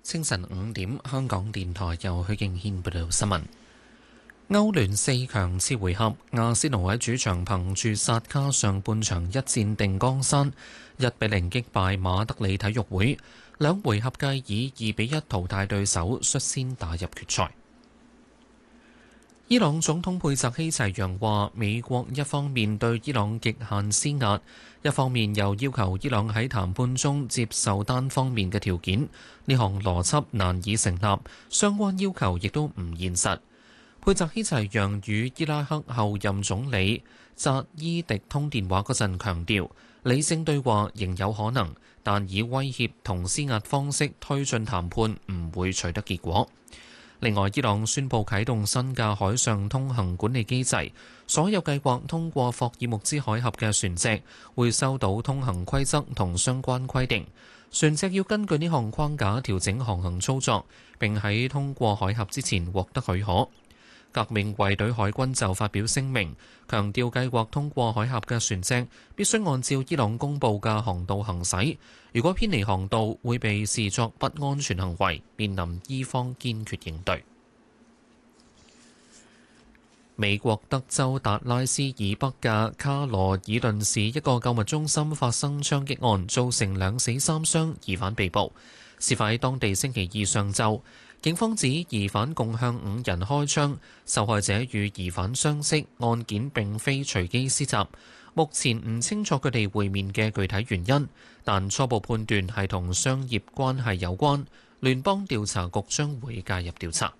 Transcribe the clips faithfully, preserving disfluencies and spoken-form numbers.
清晨五點，香港電台由許敬軒報道新聞。歐聯四強次回合，阿仙奴喺主場憑住薩卡上半場一戰定江山，一比零擊敗馬德里體育會，兩回合計以二比一淘汰對手，率先打入決賽。伊朗總統佩澤希齊揚話，美國一方面對伊朗極限施壓，一方面又要求伊朗喺談判中接受單方面嘅條件，呢項邏輯難以成立，相關要求亦都唔現實。佩澤希齊揚與伊拉克後任總理扎伊迪通電話嗰陣強調，理性對話仍有可能，但以威脅同施壓方式推進談判唔會取得結果。另外，伊朗宣布啟動新嘅海上通行管理機制，所有計劃通過霍爾木茲海峽嘅船隻會收到通行規則同相關規定，船隻要根據呢項框架調整航行操作，並喺通過海峽之前獲得許可。革命衛隊海軍就發表聲明，強調計劃通過海峽嘅船隻必須按照伊朗公佈嘅航道行駛，如果偏離航道會被視作不安全行為，面臨伊方堅決應對。美國德州達拉斯以北嘅卡羅爾頓市一個購物中心發生槍擊案，造成兩死三傷，疑犯被捕。事發喺當地星期二上晝。警方指疑犯共向五人開槍，受害者與疑犯相識，案件並非隨機施襲。目前唔清楚佢哋會面嘅具體原因，但初步判斷係同商業關係有關。聯邦調查局將會介入調查。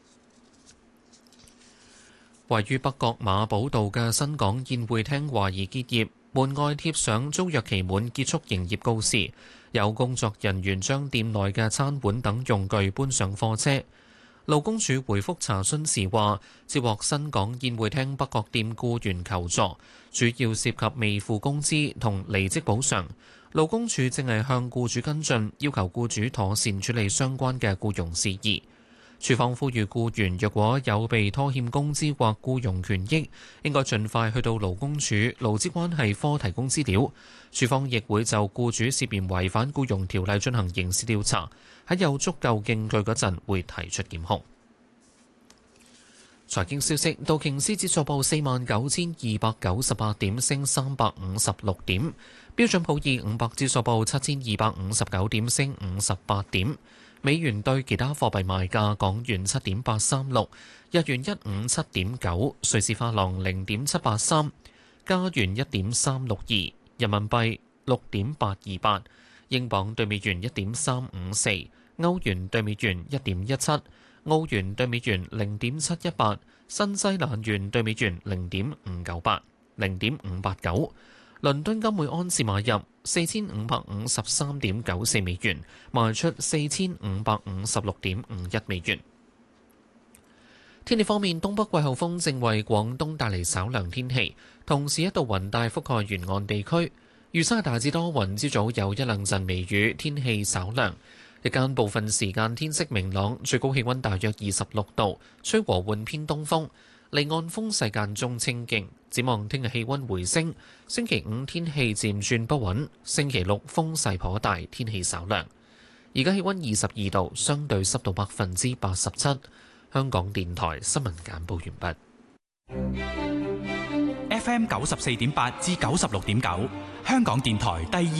位於北角馬寶道嘅新港宴會廳懷疑結業，門外貼上租約期滿結束營業告示。有工作人員將店內嘅餐碗等用具搬上貨車。勞工處回覆查詢時話，接獲新港宴會廳北角店僱員求助，主要涉及未付工資同離職補償。勞工處正係向僱主跟進，要求僱主妥善處理相關嘅僱傭事宜。處方呼籲僱員若果有被拖欠工資或僱傭權益，應該盡快去到勞工處勞資關係科提供資料。處方亦會就僱主涉嫌違反僱傭條例進行刑事調查，喺有足夠證據嗰陣會提出檢控。財經消息，道瓊斯指數報四萬九千二百九十八點，升三百五十六點；標準普爾五百指數報七千二百五十九點，升五十八點。美元對其他貨幣賣價：港元七點八三六，日元一五七點九，瑞士法郎零點七八三，加元一點三六二，人民幣六點八二八，英鎊對美元一點三五四，歐元對美元一點一七，澳元對美元零點七一八，新西蘭元對美元零點五九八，零點五八九。倫敦金每安士買入四千五百五十三點九四美元，賣出四千五百五十六點五一美元。天氣方面，東北季候風正為廣東帶嚟稍涼天氣，同時一道雲帶覆蓋沿岸地區。預測大致多雲，朝早有一兩陣微雨，天氣稍涼。日間部分時間天色明朗，最高氣溫大約二十六度，吹和緩偏東風。離岸風勢間中清勁，展望聽日氣溫回升。星期五天氣漸轉不穩，星期六風勢頗大，天氣稍涼。而家氣溫二十二度，相對濕度百分之八十七。香港電台新聞簡報完畢。 F M 九十四點八至九十六點九，香港電台第二